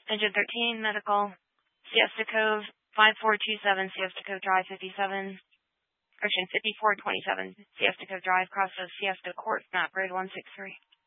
Engine 13, medical, Siesta Cove, 5427, Siesta Cove Drive 57, correction, 5427, Siesta Cove Drive, Crossroads, Siesta Court, map road 163.